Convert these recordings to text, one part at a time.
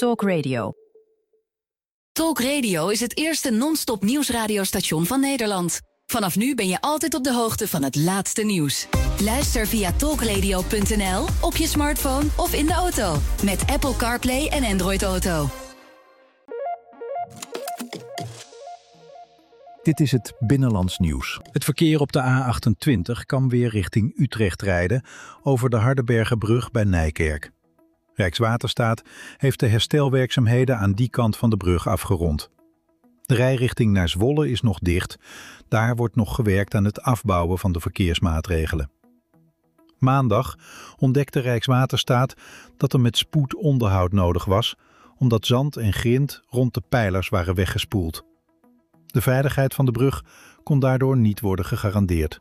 Talk Radio. Talk Radio is het eerste non-stop nieuwsradiostation van Nederland. Vanaf nu ben je altijd op de hoogte van het laatste nieuws. Luister via talkradio.nl, op je smartphone of in de auto. Met Apple CarPlay en Android Auto. Dit is het Binnenlands Nieuws. Het verkeer op de A28 kan weer richting Utrecht rijden over de Hardenbergerbrug bij Nijkerk. Rijkswaterstaat heeft de herstelwerkzaamheden aan die kant van de brug afgerond. De rijrichting naar Zwolle is nog dicht. Daar wordt nog gewerkt aan het afbouwen van de verkeersmaatregelen. Maandag ontdekte Rijkswaterstaat dat er met spoed onderhoud nodig was, omdat zand en grind rond de pijlers waren weggespoeld. De veiligheid van de brug kon daardoor niet worden gegarandeerd.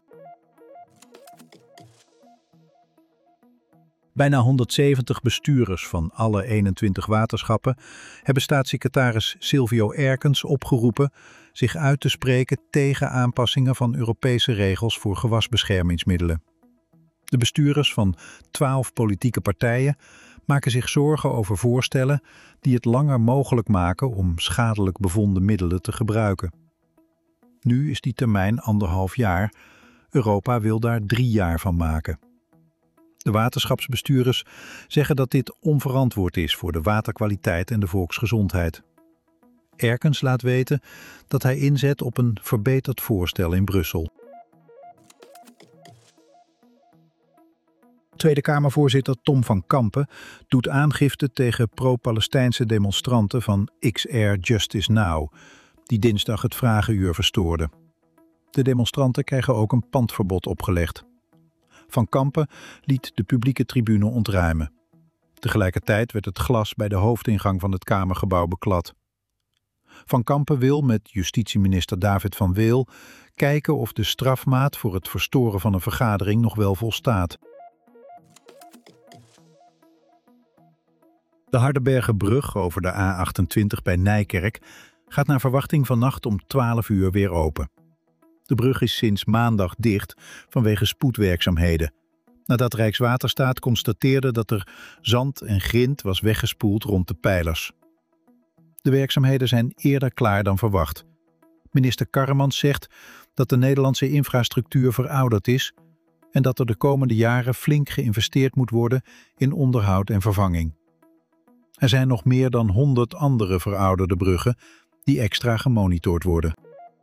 Bijna 170 bestuurders van alle 21 waterschappen hebben staatssecretaris Silvio Erkens opgeroepen zich uit te spreken tegen aanpassingen van Europese regels voor gewasbeschermingsmiddelen. De bestuurders van 12 politieke partijen maken zich zorgen over voorstellen die het langer mogelijk maken om schadelijk bevonden middelen te gebruiken. Nu is die termijn 1,5 jaar. Europa wil daar 3 jaar van maken. De waterschapsbestuurders zeggen dat dit onverantwoord is voor de waterkwaliteit en de volksgezondheid. Erkens laat weten dat hij inzet op een verbeterd voorstel in Brussel. Tweede Kamervoorzitter Tom van Kampen doet aangifte tegen pro-Palestijnse demonstranten van XR Justice Now, die dinsdag het vragenuur verstoorden. De demonstranten krijgen ook een pandverbod opgelegd. Van Kampen liet de publieke tribune ontruimen. Tegelijkertijd werd het glas bij de hoofdingang van het Kamergebouw beklad. Van Kampen wil met justitieminister David van Weel kijken of de strafmaat voor het verstoren van een vergadering nog wel volstaat. De Hardenbergerbrug over de A28 bij Nijkerk gaat naar verwachting vannacht om 12 uur weer open. De brug is sinds maandag dicht vanwege spoedwerkzaamheden, nadat Rijkswaterstaat constateerde dat er zand en grind was weggespoeld rond de pijlers. De werkzaamheden zijn eerder klaar dan verwacht. Minister Karremans zegt dat de Nederlandse infrastructuur verouderd is en dat er de komende jaren flink geïnvesteerd moet worden in onderhoud en vervanging. Er zijn nog meer dan 100 andere verouderde bruggen die extra gemonitord worden.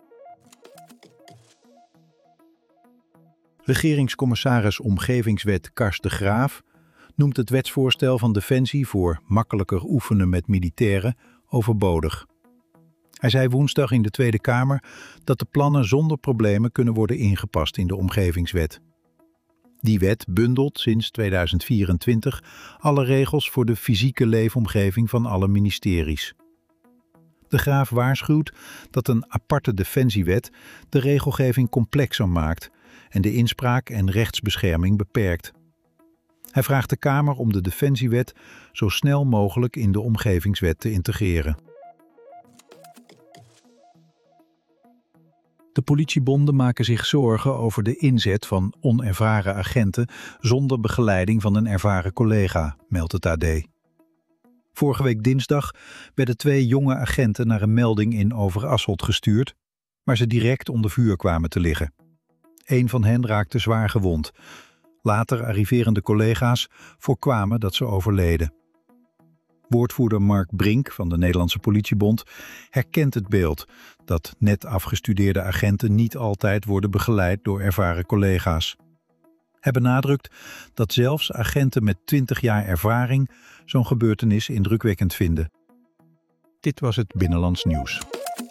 Regeringscommissaris Omgevingswet Kars de Graaf noemt het wetsvoorstel van Defensie voor makkelijker oefenen met militairen overbodig. Hij zei woensdag in de Tweede Kamer dat de plannen zonder problemen kunnen worden ingepast in de Omgevingswet. Die wet bundelt sinds 2024 alle regels voor de fysieke leefomgeving van alle ministeries. De Graaf waarschuwt dat een aparte defensiewet de regelgeving complexer maakt en de inspraak en rechtsbescherming beperkt. Hij vraagt de Kamer om de defensiewet zo snel mogelijk in de Omgevingswet te integreren. De politiebonden maken zich zorgen over de inzet van onervaren agenten zonder begeleiding van een ervaren collega, meldt het AD. Vorige week dinsdag werden 2 jonge agenten naar een melding in Overasselt gestuurd, waar ze direct onder vuur kwamen te liggen. 1 van hen raakte zwaar gewond. Later arriverende collega's voorkwamen dat ze overleden. Woordvoerder Mark Brink van de Nederlandse Politiebond herkent het beeld dat net afgestudeerde agenten niet altijd worden begeleid door ervaren collega's. Hij benadrukt dat zelfs agenten met 20 jaar ervaring zo'n gebeurtenis indrukwekkend vinden. Dit was het Binnenlands Nieuws.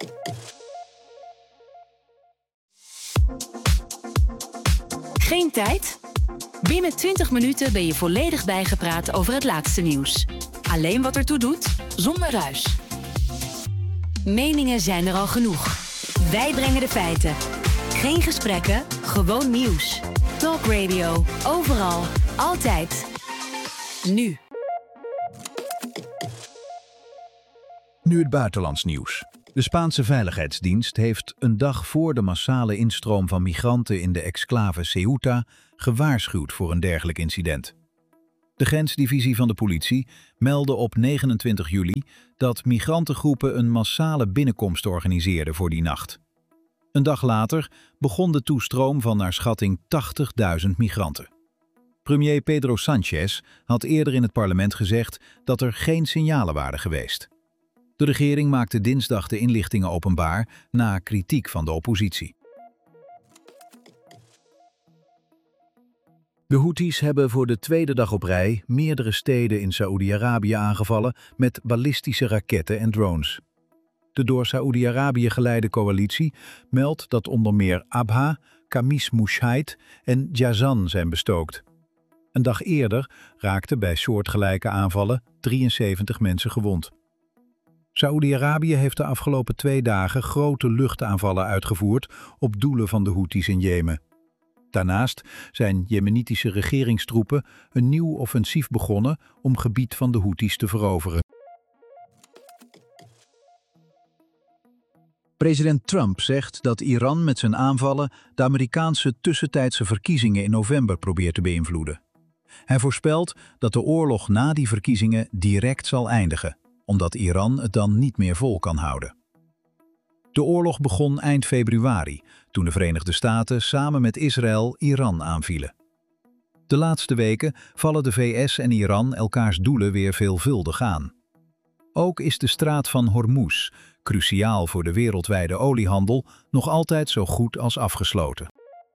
Geen tijd? Binnen 20 minuten ben je volledig bijgepraat over het laatste nieuws. Alleen wat ertoe doet, zonder ruis. Meningen zijn er al genoeg. Wij brengen de feiten. Geen gesprekken, gewoon nieuws. Talk Radio, overal, altijd. Nu. Nu het buitenlands nieuws. De Spaanse Veiligheidsdienst heeft een dag voor de massale instroom van migranten in de exclave Ceuta gewaarschuwd voor een dergelijk incident. De grensdivisie van de politie meldde op 29 juli dat migrantengroepen een massale binnenkomst organiseerden voor die nacht. Een dag later begon de toestroom van naar schatting 80.000 migranten. Premier Pedro Sánchez had eerder in het parlement gezegd dat er geen signalen waren geweest. De regering maakte dinsdag de inlichtingen openbaar na kritiek van de oppositie. De Houthis hebben voor de tweede dag op rij meerdere steden in Saoedi-Arabië aangevallen met ballistische raketten en drones. De door Saoedi-Arabië geleide coalitie meldt dat onder meer Abha, Khamis Moushaid en Jazan zijn bestookt. Een dag eerder raakten bij soortgelijke aanvallen 73 mensen gewond. Saoedi-Arabië heeft de afgelopen 2 dagen grote luchtaanvallen uitgevoerd op doelen van de Houthis in Jemen. Daarnaast zijn Jemenitische regeringstroepen een nieuw offensief begonnen om gebied van de Houthis te veroveren. President Trump zegt dat Iran met zijn aanvallen de Amerikaanse tussentijdse verkiezingen in november probeert te beïnvloeden. Hij voorspelt dat de oorlog na die verkiezingen direct zal eindigen, omdat Iran het dan niet meer vol kan houden. De oorlog begon eind februari, toen de Verenigde Staten samen met Israël Iran aanvielen. De laatste weken vallen de VS en Iran elkaars doelen weer veelvuldig aan. Ook is de straat van Hormuz, cruciaal voor de wereldwijde oliehandel, nog altijd zo goed als afgesloten.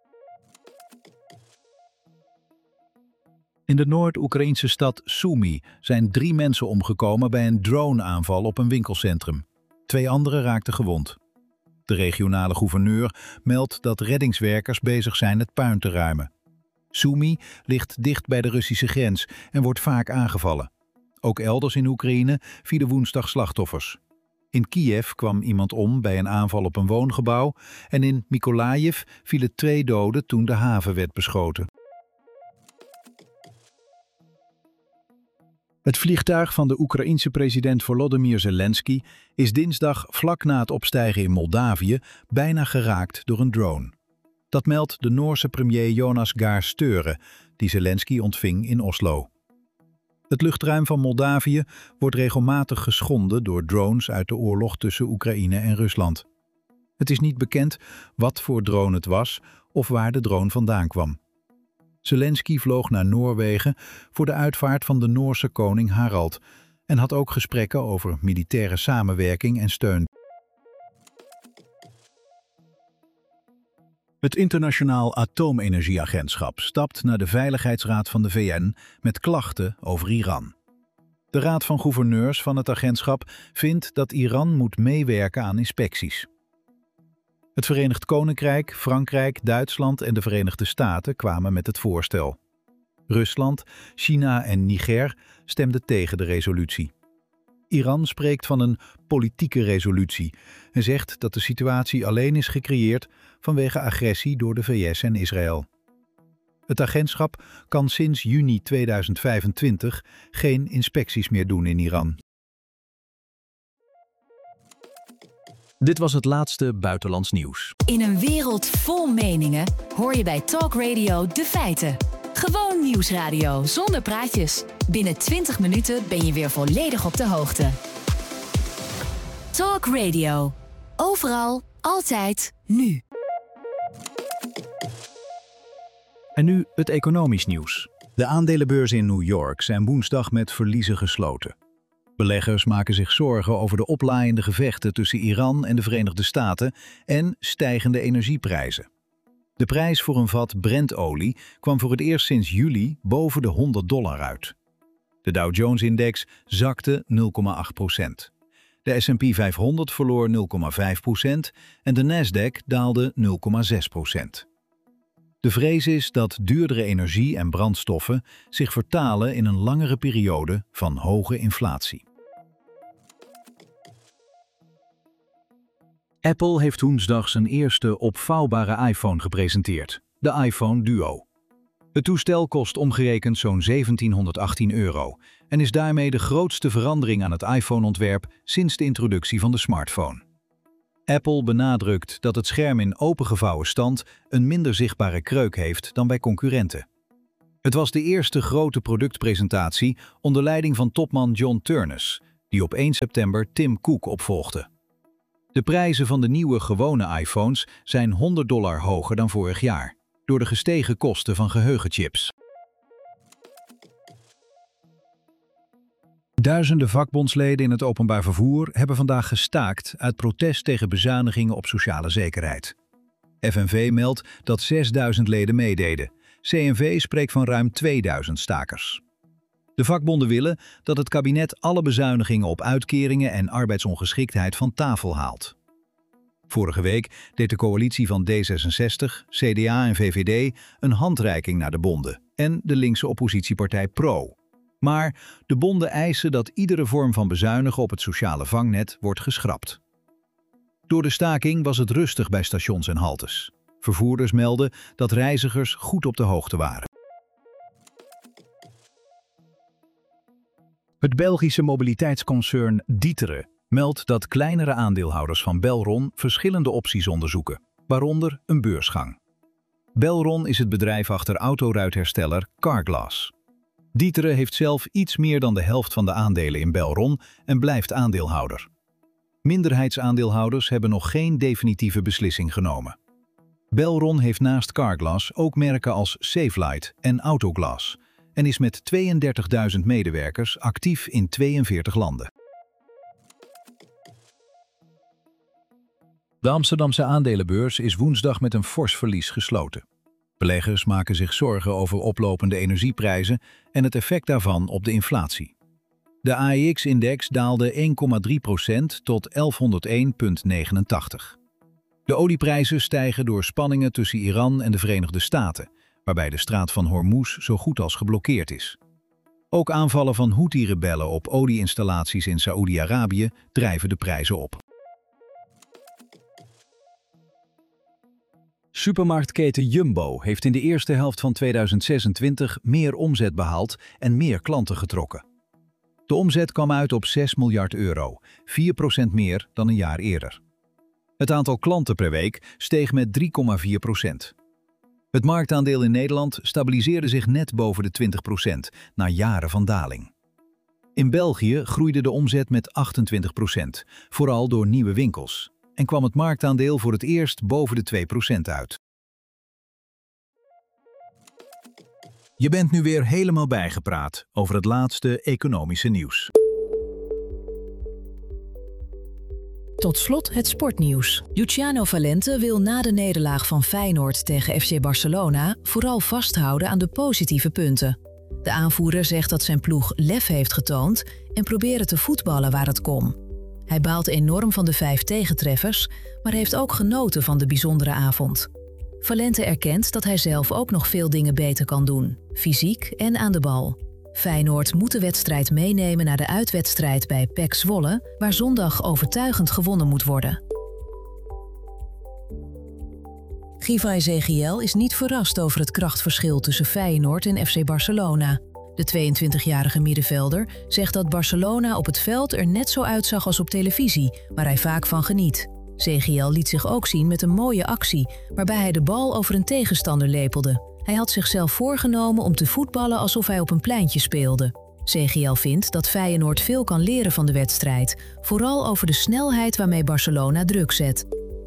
In de Noord-Oekraïnse stad Sumy zijn 3 mensen omgekomen bij een droneaanval op een winkelcentrum. 2 anderen raakten gewond. De regionale gouverneur meldt dat reddingswerkers bezig zijn het puin te ruimen. Sumy ligt dicht bij de Russische grens en wordt vaak aangevallen. Ook elders in Oekraïne vielen woensdag slachtoffers. In Kiev kwam iemand om bij een aanval op een woongebouw en in Mykolaiv vielen 2 doden toen de haven werd beschoten. Het vliegtuig van de Oekraïense president Volodymyr Zelensky is dinsdag vlak na het opstijgen in Moldavië bijna geraakt door een drone. Dat meldt de Noorse premier Jonas Gahr Støre, die Zelensky ontving in Oslo. Het luchtruim van Moldavië wordt regelmatig geschonden door drones uit de oorlog tussen Oekraïne en Rusland. Het is niet bekend wat voor drone het was of waar de drone vandaan kwam. Zelensky vloog naar Noorwegen voor de uitvaart van de Noorse koning Harald en had ook gesprekken over militaire samenwerking en steun. Het Internationaal Atoomenergieagentschap stapt naar de Veiligheidsraad van de VN met klachten over Iran. De Raad van Gouverneurs van het agentschap vindt dat Iran moet meewerken aan inspecties. Het Verenigd Koninkrijk, Frankrijk, Duitsland en de Verenigde Staten kwamen met het voorstel. Rusland, China en Niger stemden tegen de resolutie. Iran spreekt van een politieke resolutie en zegt dat de situatie alleen is gecreëerd vanwege agressie door de VS en Israël. Het agentschap kan sinds juni 2025 geen inspecties meer doen in Iran. Dit was het laatste buitenlands nieuws. In een wereld vol meningen hoor je bij Talk Radio de feiten. Gewoon nieuwsradio zonder praatjes. Binnen 20 minuten ben je weer volledig op de hoogte. Talk Radio. Overal, altijd, nu. En nu het economisch nieuws. De aandelenbeurzen in New York zijn woensdag met verliezen gesloten. Beleggers maken zich zorgen over de oplaaiende gevechten tussen Iran en de Verenigde Staten en stijgende energieprijzen. De prijs voor een vat Brent-olie kwam voor het eerst sinds juli boven de $100 uit. De Dow Jones-index zakte 0,8%. De S&P 500 verloor 0,5% en de Nasdaq daalde 0,6%. De vrees is dat duurdere energie en brandstoffen zich vertalen in een langere periode van hoge inflatie. Apple heeft woensdag zijn eerste opvouwbare iPhone gepresenteerd, de iPhone Duo. Het toestel kost omgerekend zo'n €1718 en is daarmee de grootste verandering aan het iPhone-ontwerp sinds de introductie van de smartphone. Apple benadrukt dat het scherm in opengevouwen stand een minder zichtbare kreuk heeft dan bij concurrenten. Het was de eerste grote productpresentatie onder leiding van topman John Ternus, die op 1 september Tim Cook opvolgde. De prijzen van de nieuwe gewone iPhones zijn $100 hoger dan vorig jaar, door de gestegen kosten van geheugenchips. Duizenden vakbondsleden in het openbaar vervoer hebben vandaag gestaakt uit protest tegen bezuinigingen op sociale zekerheid. FNV meldt dat 6000 leden meededen. CNV spreekt van ruim 2000 stakers. De vakbonden willen dat het kabinet alle bezuinigingen op uitkeringen en arbeidsongeschiktheid van tafel haalt. Vorige week deed de coalitie van D66, CDA en VVD een handreiking naar de bonden en de linkse oppositiepartij PRO. Maar de bonden eisen dat iedere vorm van bezuinigen op het sociale vangnet wordt geschrapt. Door de staking was het rustig bij stations en haltes. Vervoerders melden dat reizigers goed op de hoogte waren. Het Belgische mobiliteitsconcern D'Ieteren meldt dat kleinere aandeelhouders van Belron verschillende opties onderzoeken, waaronder een beursgang. Belron is het bedrijf achter autoruithersteller Carglass. D'Ieteren heeft zelf iets meer dan de helft van de aandelen in Belron en blijft aandeelhouder. Minderheidsaandeelhouders hebben nog geen definitieve beslissing genomen. Belron heeft naast Carglass ook merken als Safelite en Autoglass en is met 32.000 medewerkers actief in 42 landen. De Amsterdamse aandelenbeurs is woensdag met een fors verlies gesloten. Beleggers maken zich zorgen over oplopende energieprijzen en het effect daarvan op de inflatie. De AEX-index daalde 1,3% tot 1101,89. De olieprijzen stijgen door spanningen tussen Iran en de Verenigde Staten, waarbij de straat van Hormuz zo goed als geblokkeerd is. Ook aanvallen van Houthi-rebellen op olieinstallaties in Saoedi-Arabië drijven de prijzen op. Supermarktketen Jumbo heeft in de eerste helft van 2026 meer omzet behaald en meer klanten getrokken. De omzet kwam uit op €6 miljard, 4% meer dan een jaar eerder. Het aantal klanten per week steeg met 3,4%. Het marktaandeel in Nederland stabiliseerde zich net boven de 20% na jaren van daling. In België groeide de omzet met 28%, vooral door nieuwe winkels, en kwam het marktaandeel voor het eerst boven de 2% uit. Je bent nu weer helemaal bijgepraat over het laatste economische nieuws. Tot slot het sportnieuws. Luciano Valente wil na de nederlaag van Feyenoord tegen FC Barcelona vooral vasthouden aan de positieve punten. De aanvoerder zegt dat zijn ploeg lef heeft getoond en proberen te voetballen waar het kon. Hij baalt enorm van de 5 tegentreffers, maar heeft ook genoten van de bijzondere avond. Valente erkent dat hij zelf ook nog veel dingen beter kan doen, fysiek en aan de bal. Feyenoord moet de wedstrijd meenemen naar de uitwedstrijd bij PEC Zwolle, waar zondag overtuigend gewonnen moet worden. Giva Ezechiel is niet verrast over het krachtverschil tussen Feyenoord en FC Barcelona. De 22-jarige middenvelder zegt dat Barcelona op het veld er net zo uitzag als op televisie, waar hij vaak van geniet. Ezechiel liet zich ook zien met een mooie actie, waarbij hij de bal over een tegenstander lepelde. Hij had zichzelf voorgenomen om te voetballen alsof hij op een pleintje speelde. Ezechiel vindt dat Feyenoord veel kan leren van de wedstrijd, vooral over de snelheid waarmee Barcelona druk zet.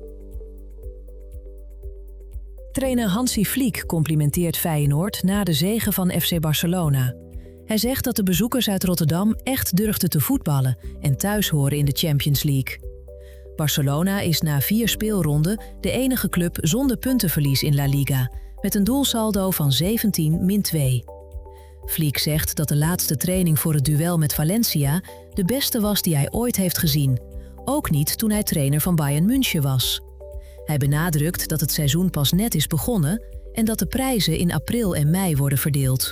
Trainer Hansi Flick complimenteert Feyenoord na de zege van FC Barcelona. Hij zegt dat de bezoekers uit Rotterdam echt durfden te voetballen en thuis horen in de Champions League. Barcelona is na 4 speelronden de enige club zonder puntenverlies in La Liga, met een doelsaldo van 17-2. Flick zegt dat de laatste training voor het duel met Valencia de beste was die hij ooit heeft gezien. Ook niet toen hij trainer van Bayern München was. Hij benadrukt dat het seizoen pas net is begonnen en dat de prijzen in april en mei worden verdeeld.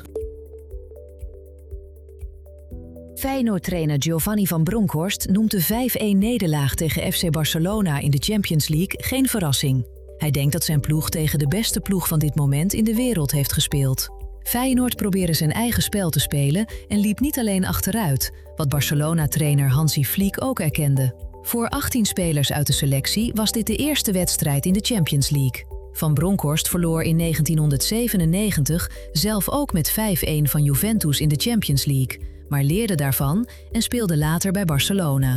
Feyenoord-trainer Giovanni van Bronckhorst noemt de 5-1-nederlaag tegen FC Barcelona in de Champions League geen verrassing. Hij denkt dat zijn ploeg tegen de beste ploeg van dit moment in de wereld heeft gespeeld. Feyenoord probeerde zijn eigen spel te spelen en liep niet alleen achteruit, wat Barcelona-trainer Hansi Flick ook erkende. Voor 18 spelers uit de selectie was dit de eerste wedstrijd in de Champions League. Van Bronckhorst verloor in 1997 zelf ook met 5-1 van Juventus in de Champions League, maar leerde daarvan en speelde later bij Barcelona.